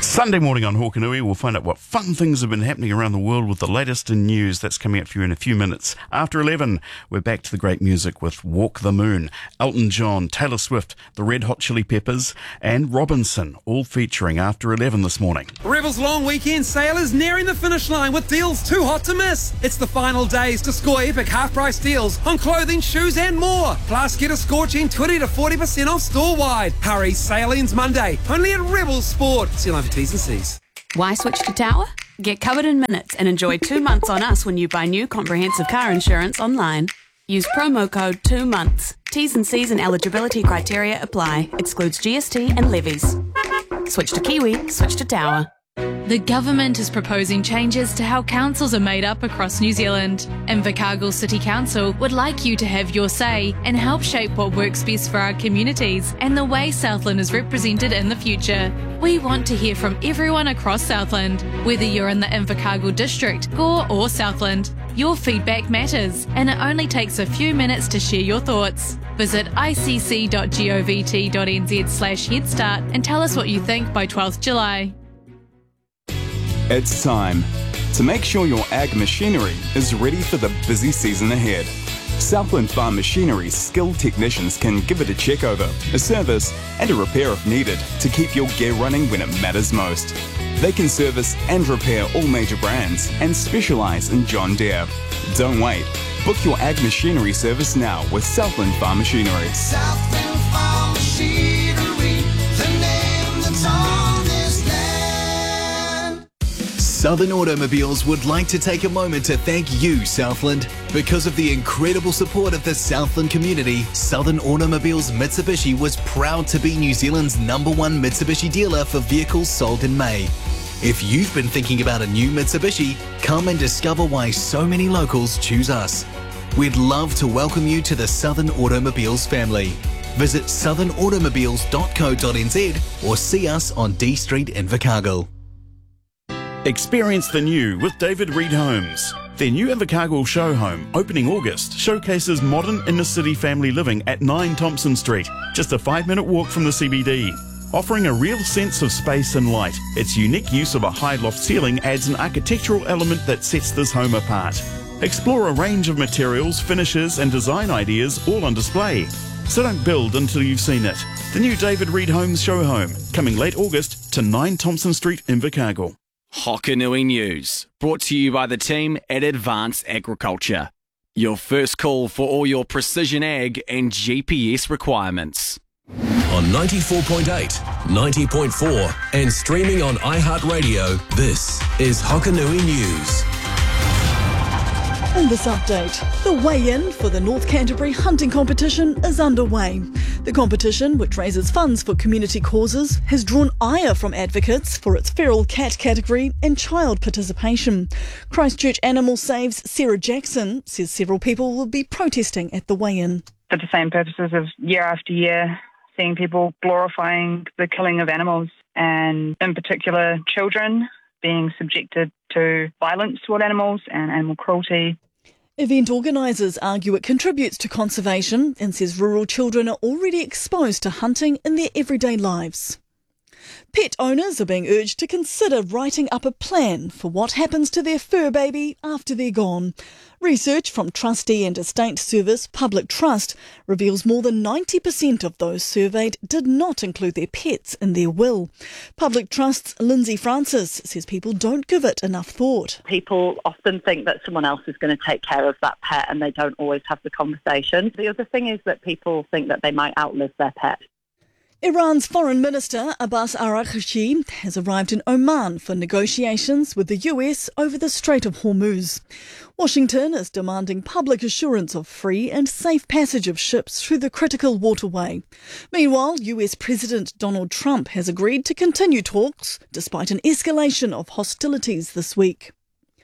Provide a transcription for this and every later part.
Sunday morning on Hawkanui, we'll find out what fun things have been happening around the world with the latest in news. That's coming up for you in a few minutes. After 11, we're back to the great music with Walk the Moon, Elton John, Taylor Swift, the Red Hot Chili Peppers, and Robinson, all featuring after 11 this morning. Rebels long weekend sale is nearing the finish line with deals too hot to miss. It's the final days to score epic half-price deals on clothing, shoes and more. Plus, get a scorching 20 to 40% off store-wide. Hurry, sale ends Monday, only at Rebels Sport. See you on T's and C's. Why switch to Tower? Get covered in minutes and enjoy 2 months on us when you buy new comprehensive car insurance online. Use promo code 2 months. T's and C's and eligibility criteria apply. Excludes GST and levies. Switch to Kiwi, switch to Tower. The government is proposing changes to how councils are made up across New Zealand. Invercargill City Council would like you to have your say and help shape what works best for our communities and the way Southland is represented in the future. We want to hear from everyone across Southland, whether you're in the Invercargill District, Gore or Southland. Your feedback matters, and it only takes a few minutes to share your thoughts. Visit icc.govt.nz/headstart and tell us what you think by 12th July. It's time to make sure your ag machinery is ready for the busy season ahead. Southland Farm Machinery's skilled technicians can give it a check over, a service and a repair if needed to keep your gear running when it matters most. They can service and repair all major brands and specialise in John Deere. Don't wait. Book your ag machinery service now with Southland Farm Machinery. Southland Farm Machinery, the name that's on this land. Southern Automobiles would like to take a moment to thank you, Southland. Because of the incredible support of the Southland community, Southern Automobiles Mitsubishi was proud to be New Zealand's #1 Mitsubishi dealer for vehicles sold in May. If you've been thinking about a new Mitsubishi, come and discover why so many locals choose us. We'd love to welcome you to the Southern Automobiles family. Visit southernautomobiles.co.nz or see us on D Street in Invercargill. Experience the new with David Reed Homes. Their new Invercargill show home, opening August, showcases modern inner-city family living at 9 Thompson Street, just a 5-minute walk from the CBD. Offering a real sense of space and light, its unique use of a high loft ceiling adds an architectural element that sets this home apart. Explore a range of materials, finishes and design ideas all on display. So don't build until you've seen it. The new David Reed Homes show home, coming late August to 9 Thompson Street, Invercargill. Hokanui News, brought to you by the team at Advanced Agriculture. Your first call for all your precision ag and GPS requirements. On 94.8, 90.4 and streaming on iHeartRadio, this is Hokanui News. In this update, the weigh-in for the North Canterbury hunting competition is underway. The competition, which raises funds for community causes, has drawn ire from advocates for its feral cat category and child participation. Christchurch Animal Save's Sarah Jackson says several people will be protesting at the weigh-in. For the same purposes of year after year, seeing people glorifying the killing of animals and in particular children being subjected to violence toward animals and animal cruelty. Event organisers argue it contributes to conservation and says rural children are already exposed to hunting in their everyday lives. Pet owners are being urged to consider writing up a plan for what happens to their fur baby after they're gone. Research from Trustee and Estate Service Public Trust reveals more than 90% of those surveyed did not include their pets in their will. Public Trust's Lindsay Francis says people don't give it enough thought. People often think that someone else is going to take care of that pet and they don't always have the conversation. The other thing is that people think that they might outlive their pet. Iran's Foreign Minister Abbas Araghchi has arrived in Oman for negotiations with the US over the Strait of Hormuz. Washington is demanding public assurance of free and safe passage of ships through the critical waterway. Meanwhile, US President Donald Trump has agreed to continue talks despite an escalation of hostilities this week.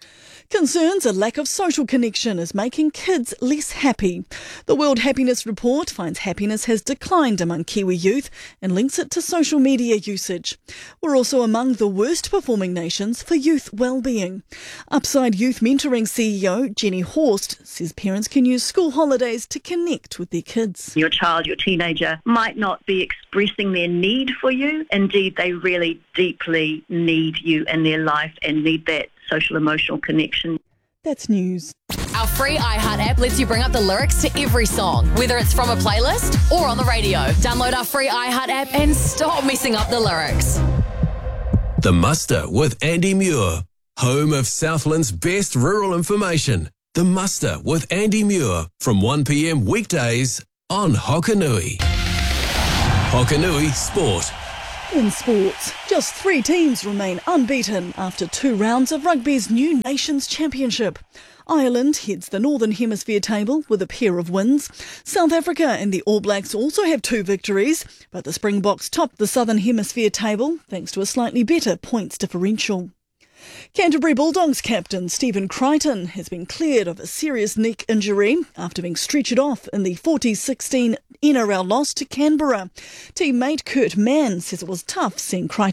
Concerns a lack of social connection is making kids less happy. The World Happiness Report finds happiness has declined among Kiwi youth and links it to social media usage. We're also among the worst performing nations for youth well-being. Upside Youth Mentoring CEO Jenny Horst says parents can use school holidays to connect with their kids. Your child, your teenager might not be expressing their need for you. Indeed, they really deeply need you in their life and need that social emotional connection. That's news. Our free iHeart app lets you bring up the lyrics to every song, whether it's from a playlist or on the radio. Download our free iHeart app and stop messing up the lyrics. The Muster with Andy Muir, home of Southland's best rural information. The Muster with Andy Muir from 1 p.m. weekdays on Hokanui. Hokanui Sport. In sports, just 3 teams remain unbeaten after 2 rounds of rugby's new Nations Championship. Ireland heads the Northern Hemisphere table with a pair of wins. South Africa and the All Blacks also have 2 victories, but the Springboks topped the Southern Hemisphere table thanks to a slightly better points differential. Canterbury Bulldogs captain Stephen Crichton has been cleared of a serious neck injury after being stretchered off in the 40-16 NRL loss to Canberra. Teammate Kurt Mann says it was tough seeing Crichton